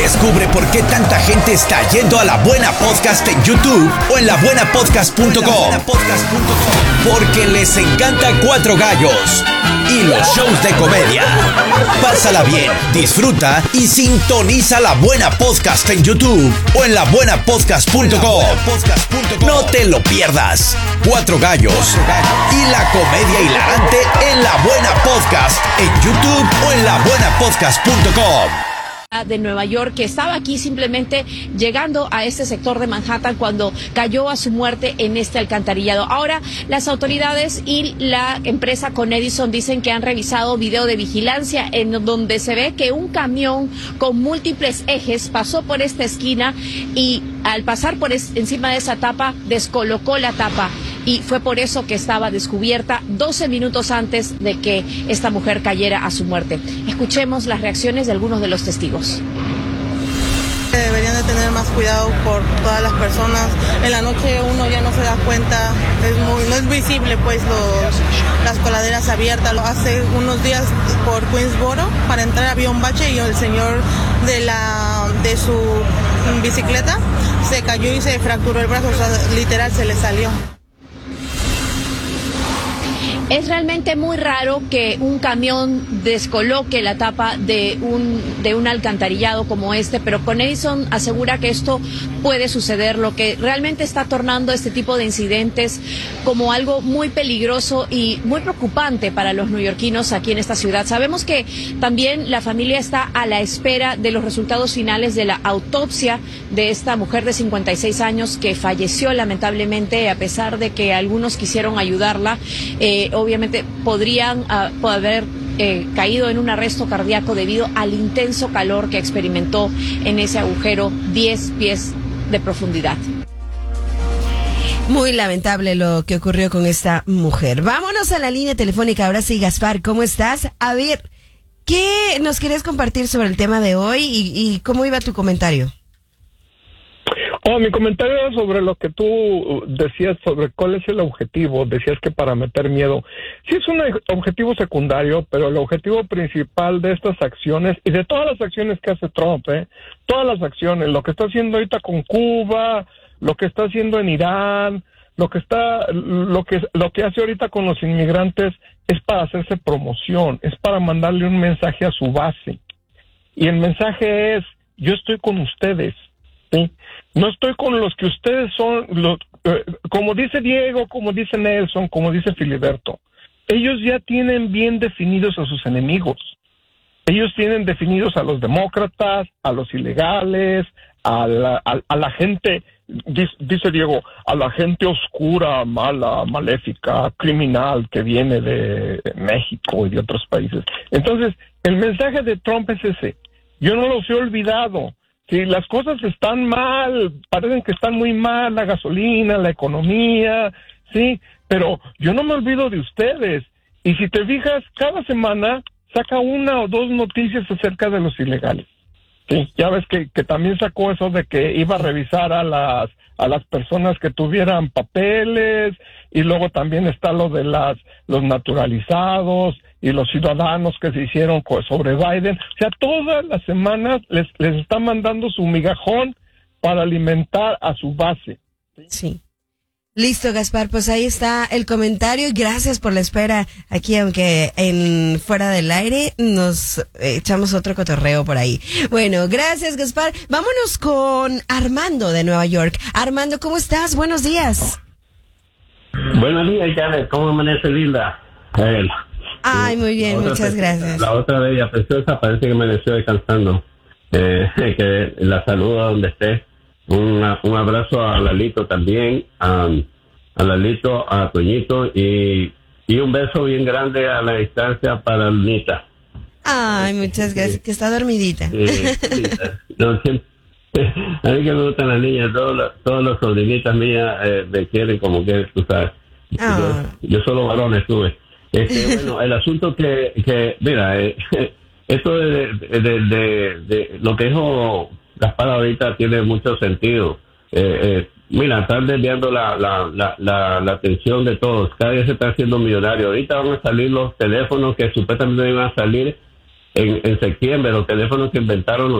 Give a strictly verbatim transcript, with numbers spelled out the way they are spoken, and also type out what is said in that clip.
Descubre por qué tanta gente está yendo a La Buena Podcast en YouTube o en la buena podcast punto com. Porque les encanta Cuatro Gallos y los shows de comedia. Pásala bien, disfruta y sintoniza La Buena Podcast en YouTube o en la buena podcast punto com. No te lo pierdas. Cuatro Gallos y la comedia hilarante en La Buena Podcast en YouTube o en la buena podcast punto com. De Nueva York, que estaba aquí simplemente llegando a este sector de Manhattan cuando cayó a su muerte en este alcantarillado. Ahora, las autoridades y la empresa Con Edison dicen que han revisado video de vigilancia en donde se ve que un camión con múltiples ejes pasó por esta esquina y al pasar por es, encima de esa tapa, descolocó la tapa. Y fue por eso que estaba descubierta doce minutos antes de que esta mujer cayera a su muerte. Escuchemos las reacciones de algunos de los testigos. Deberían de tener más cuidado por todas las personas. En la noche uno ya no se da cuenta, es muy, no es visible pues los, las coladeras abiertas. Hace unos días por Queensboro para entrar había un bache y el señor de la de su bicicleta se cayó y se fracturó el brazo, o sea, literal se le salió. Es realmente muy raro que un camión descoloque la tapa de un de un alcantarillado como este, pero Con Edison asegura que esto puede suceder, lo que realmente está tornando este tipo de incidentes como algo muy peligroso y muy preocupante para los neoyorquinos aquí en esta ciudad. Sabemos que también la familia está a la espera de los resultados finales de la autopsia de esta mujer de cincuenta y seis años que falleció lamentablemente, a pesar de que algunos quisieron ayudarla. Eh, obviamente podrían uh, haber eh, caído en un arresto cardíaco debido al intenso calor que experimentó en ese agujero diez pies de profundidad. Muy lamentable lo que ocurrió con esta mujer. Vámonos a la línea telefónica. Ahora sí, Gaspar, ¿cómo estás? A ver, ¿qué nos quieres compartir sobre el tema de hoy y, y cómo iba tu comentario? Oh, mi comentario era sobre lo que tú decías sobre cuál es el objetivo. Decías que para meter miedo. Sí es un objetivo secundario, pero el objetivo principal de estas acciones y de todas las acciones que hace Trump, ¿eh? Todas las acciones, lo que está haciendo ahorita con Cuba, lo que está haciendo en Irán, lo que está, lo que, lo que hace ahorita con los inmigrantes es para hacerse promoción, es para mandarle un mensaje a su base. Y el mensaje es, yo estoy con ustedes. ¿Sí? No estoy con los que ustedes son, los, eh, como dice Diego, como dice Nelson, como dice Filiberto. Ellos ya tienen bien definidos a sus enemigos. Ellos tienen definidos a los demócratas, a los ilegales, a la, a, a la gente, dice, dice Diego, a la gente oscura, mala, maléfica, criminal que viene de México y de otros países. Entonces, el mensaje de Trump es ese. Yo no los he olvidado. Si las cosas están mal, parecen que están muy mal, la gasolina, la economía, sí, pero yo no me olvido de ustedes. Y si te fijas, cada semana saca una o dos noticias acerca de los ilegales. Sí, ya ves que, que también sacó eso de que iba a revisar a las a las personas que tuvieran papeles, y luego también está lo de las los naturalizados y los ciudadanos que se hicieron sobre Biden. O sea, todas las semanas les, les está mandando su migajón para alimentar a su base. ¿Sí? Sí. Listo, Gaspar, pues ahí está el comentario. Gracias por la espera aquí, aunque en fuera del aire nos echamos otro cotorreo por ahí. Bueno, gracias, Gaspar. Vámonos con Armando de Nueva York. Armando, ¿cómo estás? Buenos días. Buenos días, Janet. ¿Cómo amanece, Linda? Eh, Ay, muy bien, muchas gracias. La otra bella preciosa parece que amaneció descansando. Eh, que la saludo donde esté. Una, un abrazo a Lalito también, a, a Lalito, a Toñito, y, y un beso bien grande a la distancia para Lunita. Ay, muchas gracias, que está dormidita. Sí, sí, no, siempre, a mí que me gustan las niñas, todos los, todos los sobrinitas mías eh, me quieren como que, tú sabes. Oh. Yo, yo solo varones tuve. Este, bueno, el asunto que, que mira, eh, esto de, de, de, de, de lo que dijo Gaspar ahorita tiene mucho sentido. Eh, eh, mira, están desviando la, la, la, la, la atención de todos. Cada día se está haciendo millonario. Ahorita van a salir los teléfonos que supuestamente iban a salir en, en septiembre, los teléfonos que inventaron los